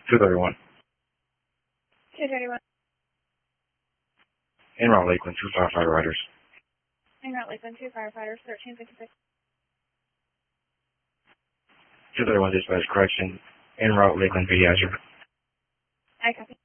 231. 231. En route Lakeland, 2 firefighter riders. En route Lakeland, 2 firefighters, 1356. 231 dispatch correction. En route Lakeland PD Hazard. I copy.